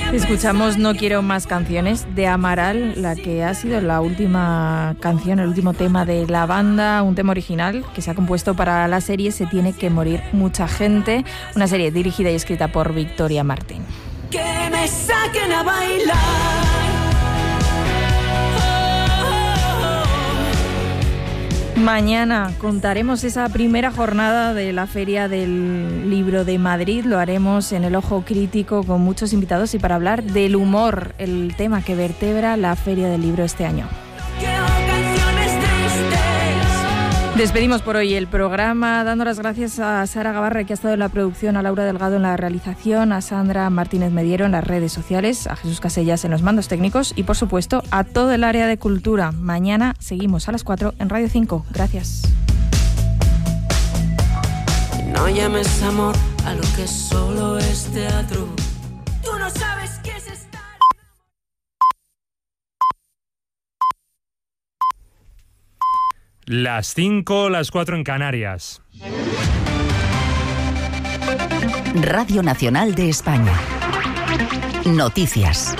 Escuchamos No quiero más canciones de Amaral, la que ha sido la última canción, el último tema de la banda, un tema original que se ha compuesto para la serie Se tiene que morir mucha gente, una serie dirigida y escrita por Victoria Martín. Que me saquen a bailar. Mañana contaremos esa primera jornada de la Feria del Libro de Madrid. Lo haremos en El Ojo Crítico con muchos invitados y para hablar del humor, el tema que vertebra la Feria del Libro este año. Despedimos por hoy el programa dando las gracias a Sara Gabarra, que ha estado en la producción, a Laura Delgado en la realización, a Sandra Martínez Mediero en las redes sociales, a Jesús Casellas en los mandos técnicos y, por supuesto, a todo el área de cultura. Mañana seguimos a las 4 en Radio 5. Gracias. No llames amor a lo que solo es teatro. Tú no sabes qué es estar... Las 5, las 4 en Canarias. Radio Nacional de España. Noticias.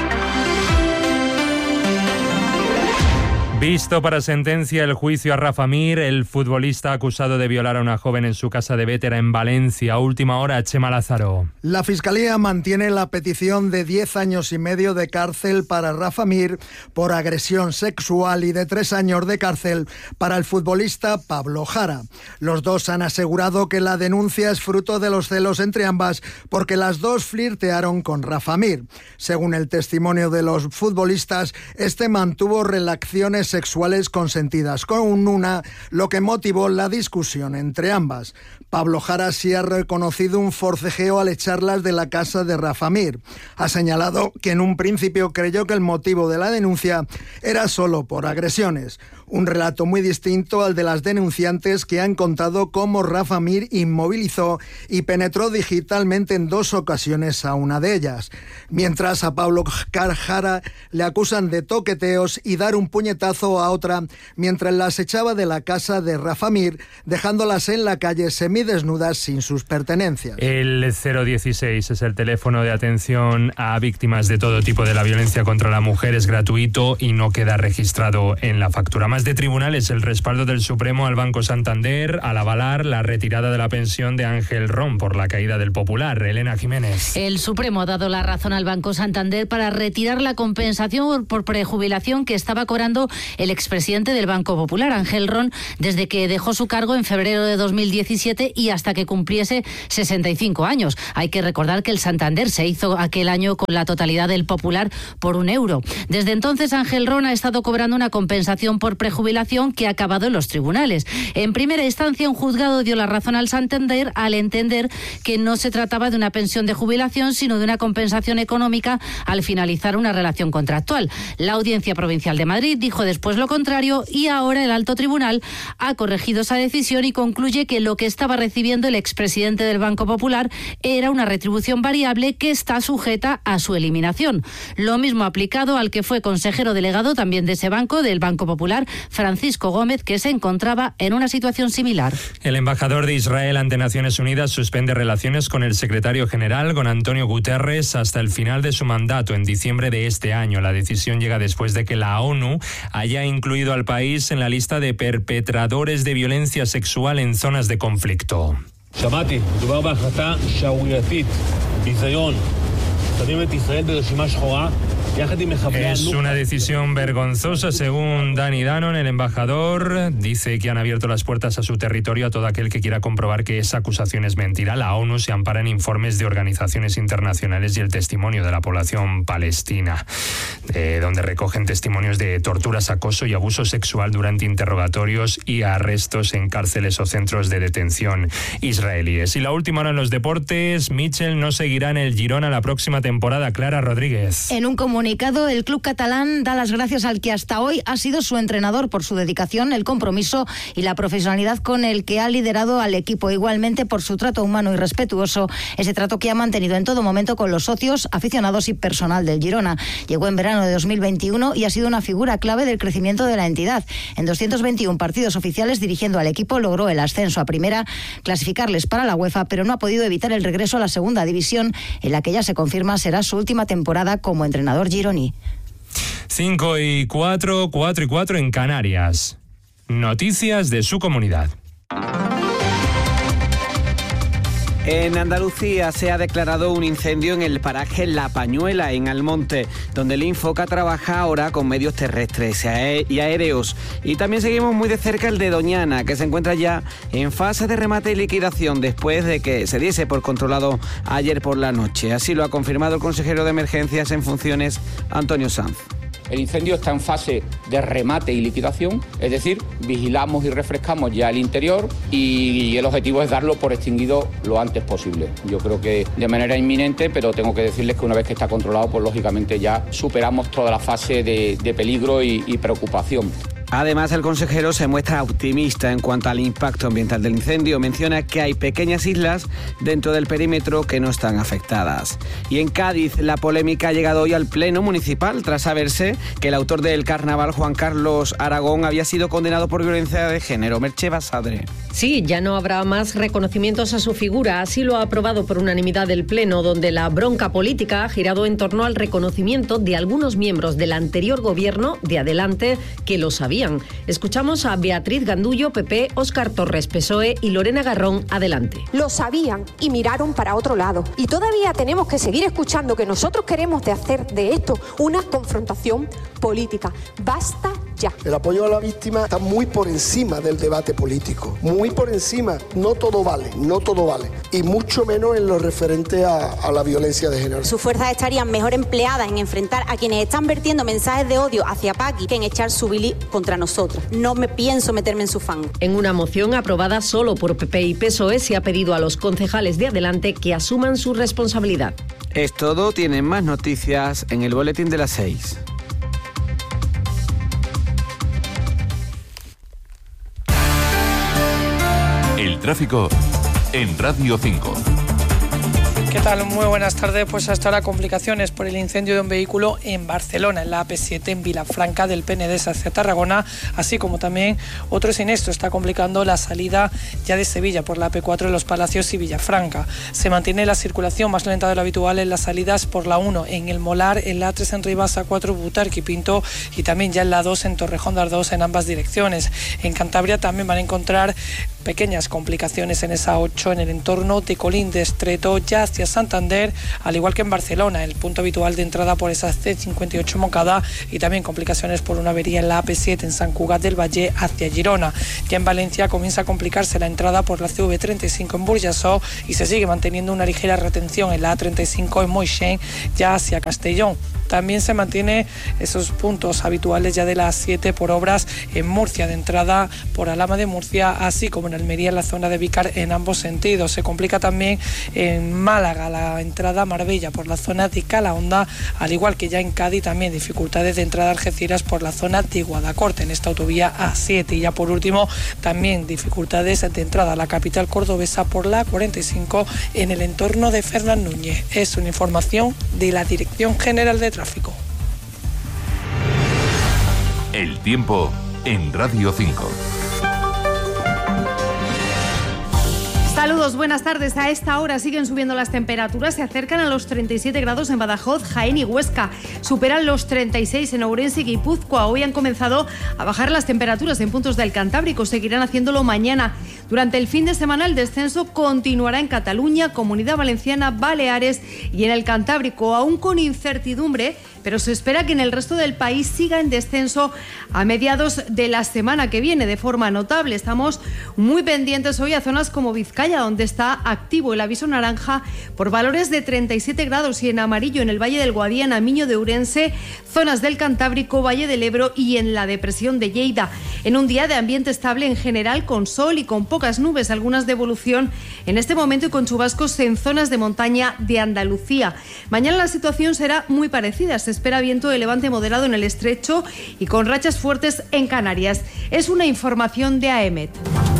Visto para sentencia el juicio a Rafa Mir, el futbolista acusado de violar a una joven en su casa de Bétera en Valencia. Última hora, Chema Lázaro. La Fiscalía mantiene la petición de 10 años y medio de cárcel para Rafa Mir por agresión sexual y de 3 años de cárcel para el futbolista Pablo Jara. Los dos han asegurado que la denuncia es fruto de los celos entre ambas porque las dos flirtearon con Rafa Mir. Según el testimonio de los futbolistas, este mantuvo relaciones sexuales consentidas con una, lo que motivó la discusión entre ambas. Pablo Jara sí ha reconocido un forcejeo al echarlas de la casa de Rafa Mir. Ha señalado que en un principio creyó que el motivo de la denuncia era solo por agresiones. Un relato muy distinto al de las denunciantes, que han contado cómo Rafa Mir inmovilizó y penetró digitalmente en 2 ocasiones a una de ellas. Mientras a Pablo Jara le acusan de toqueteos y dar un puñetazo a otra mientras las echaba de la casa de Rafa Mir, dejándolas en la calle semidesnudas sin sus pertenencias. El 016 es el teléfono de atención a víctimas de todo tipo de la violencia contra la mujer. Es gratuito y no queda registrado en la factura. Más de tribunales, el respaldo del Supremo al Banco Santander al avalar la retirada de la pensión de Ángel Ron por la caída del Popular. Elena Jiménez. El Supremo ha dado la razón al Banco Santander para retirar la compensación por prejubilación que estaba cobrando el expresidente del Banco Popular, Ángel Ron, desde que dejó su cargo en febrero de 2017 y hasta que cumpliese 65 años. Hay que recordar que el Santander se hizo aquel año con la totalidad del Popular por €1. Desde entonces, Ángel Ron ha estado cobrando una compensación por prejubilación que ha acabado en los tribunales. En primera instancia, un juzgado dio la razón al Santander al entender que no se trataba de una pensión de jubilación, sino de una compensación económica al finalizar una relación contractual. La Audiencia Provincial de Madrid dijo después lo contrario y ahora el Alto Tribunal ha corregido esa decisión y concluye que lo que estaba recibiendo el expresidente del Banco Popular era una retribución variable que está sujeta a su eliminación. Lo mismo aplicado al que fue consejero delegado también de ese banco, del Banco Popular, Francisco Gómez, que se encontraba en una situación similar. El embajador de Israel ante Naciones Unidas suspende relaciones con el secretario general, con Antonio Guterres, hasta el final de su mandato en diciembre de este año. La decisión llega después de que la ONU haya incluido al país en la lista de perpetradores de violencia sexual en zonas de conflicto. שמעתי, מדובר בהחלטה שערורייתית, ביזיון, שמים את ישראל ברשימה שחורה. Es una decisión vergonzosa, según Dani Danon, el embajador. Dice que han abierto las puertas a su territorio a todo aquel que quiera comprobar que esa acusación es mentira. La ONU se ampara en informes de organizaciones internacionales y el testimonio de la población palestina, donde recogen testimonios de torturas, acoso y abuso sexual durante interrogatorios y arrestos en cárceles o centros de detención israelíes. Y la última hora en los deportes, Mitchell no seguirá en el Girona la próxima temporada. Clara Rodríguez. En un comunicado comunicado, el club catalán da las gracias al que hasta hoy ha sido su entrenador por su dedicación, el compromiso y la profesionalidad con el que ha liderado al equipo, igualmente por su trato humano y respetuoso, ese trato que ha mantenido en todo momento con los socios, aficionados y personal del Girona. Llegó en verano de 2021 y ha sido una figura clave del crecimiento de la entidad. En 221 partidos oficiales dirigiendo al equipo logró el ascenso a primera, clasificarles para la UEFA, pero no ha podido evitar el regreso a la segunda división, en la que ya se confirma será su última temporada como entrenador gironí. 5:04, 4:04 en Canarias. Noticias de su comunidad. En Andalucía se ha declarado un incendio en el paraje La Pañuela, en Almonte, donde el Infoca trabaja ahora con medios terrestres y aéreos. Y también seguimos muy de cerca el de Doñana, que se encuentra ya en fase de remate y liquidación después de que se diese por controlado ayer por la noche. Así lo ha confirmado el consejero de Emergencias en funciones, Antonio Sanz. El incendio está en fase de remate y liquidación, es decir, vigilamos y refrescamos ya el interior y el objetivo es darlo por extinguido lo antes posible. Yo creo que de manera inminente, pero tengo que decirles que una vez que está controlado, pues lógicamente ya superamos toda la fase de peligro y preocupación. Además, el consejero se muestra optimista en cuanto al impacto ambiental del incendio. Menciona que hay pequeñas islas dentro del perímetro que no están afectadas. Y en Cádiz, la polémica ha llegado hoy al Pleno Municipal tras saberse que el autor del carnaval, Juan Carlos Aragón, había sido condenado por violencia de género. Merche Basadre. Sí, ya no habrá más reconocimientos a su figura. Así lo ha aprobado por unanimidad el Pleno, donde la bronca política ha girado en torno al reconocimiento de algunos miembros del anterior gobierno de Adelante que lo sabían. Escuchamos a Beatriz Gandullo, PP, Óscar Torres, PSOE y Lorena Garrón, Adelante. Lo sabían y miraron para otro lado. Y todavía tenemos que seguir escuchando que nosotros queremos hacer de esto una confrontación política. Basta ya. El apoyo a la víctima está muy por encima del debate político. Muy por encima. No todo vale, no todo vale. Y mucho menos en lo referente a la violencia de género. Sus fuerzas estarían mejor empleadas en enfrentar a quienes están vertiendo mensajes de odio hacia Paqui que en echar su bilis contra nosotros. No me pienso meterme en su fango. En una moción aprobada solo por PP y PSOE se ha pedido a los concejales de Adelante que asuman su responsabilidad. Es todo. Tienen más noticias en el boletín de las 6. El tráfico en Radio 5. ¿Qué tal? Muy buenas tardes. Pues hasta ahora complicaciones por el incendio de un vehículo en Barcelona, en la AP7 en Vilafranca del Penedès hacia Tarragona, así como también otro siniestro está complicando la salida ya de Sevilla por la AP4 en Los Palacios y Villafranca. Se mantiene la circulación más lenta de lo habitual en las salidas por la 1 en El Molar, en la A3 en Ribas, A4 Butarque y Pinto y también ya en la 2 en Torrejón de Ardoz en ambas direcciones. En Cantabria también van a encontrar pequeñas complicaciones en esa 8 en el entorno de Colín de Estreto ya hacia Santander, al igual que en Barcelona, el punto habitual de entrada por esa C58 Moncada y también complicaciones por una avería en la AP7 en Sant Cugat del Valle hacia Girona. Ya en Valencia comienza a complicarse la entrada por la CV35 en Burjassó y se sigue manteniendo una ligera retención en la A35 en Moixent ya hacia Castellón. También se mantiene esos puntos habituales ya de la A7 por obras en Murcia de entrada por Alhama de Murcia, así como en Almería en la zona de Vícar en ambos sentidos. Se complica también en Málaga la entrada a Marbella por la zona de Calahonda, al igual que ya en Cádiz también dificultades de entrada a Algeciras por la zona de Guadacorte en esta autovía A7. Y ya por último también dificultades de entrada a la capital cordobesa por la A45 en el entorno de Fernán Núñez. Es una información de la Dirección General de Tráfico. El tiempo en Radio 5. Saludos, buenas tardes. A esta hora siguen subiendo las temperaturas, se acercan a los 37 grados en Badajoz, Jaén y Huesca. Superan los 36 en Ourense y Guipúzcoa. Hoy han comenzado a bajar las temperaturas en puntos del Cantábrico, seguirán haciéndolo mañana. Durante el fin de semana el descenso continuará en Cataluña, Comunidad Valenciana, Baleares y en el Cantábrico, aún con incertidumbre, pero se espera que en el resto del país siga en descenso a mediados de la semana que viene de forma notable. Estamos muy pendientes hoy a zonas como Vizcaya, donde está activo el aviso naranja por valores de 37 grados y en amarillo en el Valle del Guadiana, Miño de Ourense, zonas del Cantábrico, Valle del Ebro y en la depresión de Lleida. En un día de ambiente estable en general, con sol y con pocas nubes, algunas de evolución en este momento y con chubascos en zonas de montaña de Andalucía. Mañana la situación será muy parecida. Se espera viento de levante moderado en el estrecho y con rachas fuertes en Canarias. Es una información de AEMET.